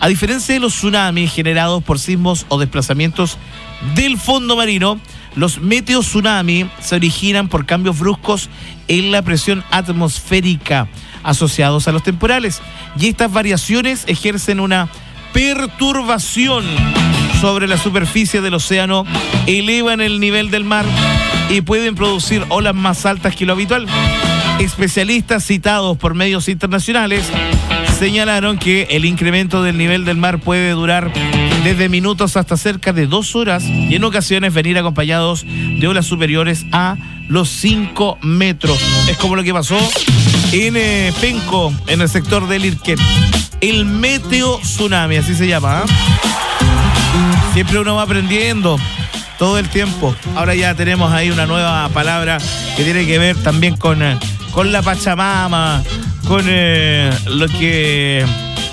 A diferencia de los tsunamis generados por sismos o desplazamientos del fondo marino, los meteotsunamis se originan por cambios bruscos en la presión atmosférica asociados a los temporales, y estas variaciones ejercen una perturbación sobre la superficie del océano, elevan el nivel del mar y pueden producir olas más altas que lo habitual. Especialistas citados por medios internacionales señalaron que el incremento del nivel del mar puede durar desde minutos hasta cerca de 2 horas y en ocasiones venir acompañados de olas superiores a los 5 metros. Es como lo que pasó en Penco, en el sector del Irquén. El meteotsunami, así se llama, ¿eh? Siempre uno va aprendiendo todo el tiempo. Ahora ya tenemos ahí una nueva palabra que tiene que ver también con la Pachamama, con lo que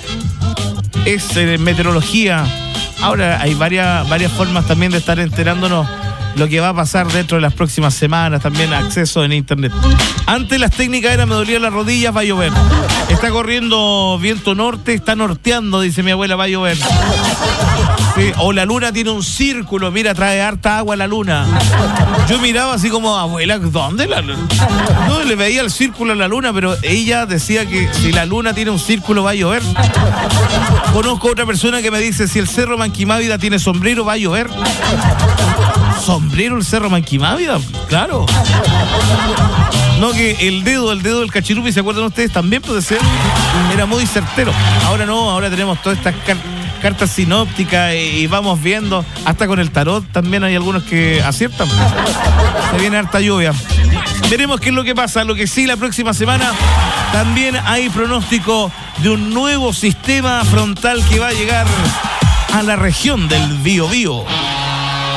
es meteorología. Ahora hay varias formas también de estar enterándonos lo que va a pasar dentro de las próximas semanas, también acceso en internet. Antes las técnicas eran: me dolían las rodillas, va a llover. Está corriendo viento norte, está norteando, dice mi abuela, va a llover. Sí, o la luna tiene un círculo, mira, trae harta agua la luna. Yo miraba así como, abuela, ¿dónde la luna? No, le veía el círculo a la luna, pero ella decía que si la luna tiene un círculo va a llover. Conozco a otra persona que me dice, si el cerro Manquimávida tiene sombrero, va a llover. ¿Sombrero el cerro Manquimávida? Claro. No, que el dedo del cachirupi, ¿se acuerdan ustedes? También puede ser. Era muy certero. Ahora no, ahora tenemos todas estas cartas sinópticas y vamos viendo. Hasta con el tarot también hay algunos que aciertan. Se viene harta lluvia. Veremos qué es lo que pasa. Lo que sí, la próxima semana también hay pronóstico de un nuevo sistema frontal que va a llegar a la región del Biobío.